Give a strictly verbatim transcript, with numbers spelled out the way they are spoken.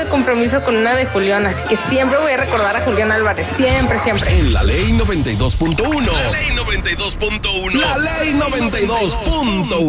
de compromiso con una de Julián, así que siempre voy a recordar a Julián Álvarez, siempre, siempre. En la ley noventa y dos punto uno. La ley noventa y dos punto uno. La ley noventa y dos punto uno.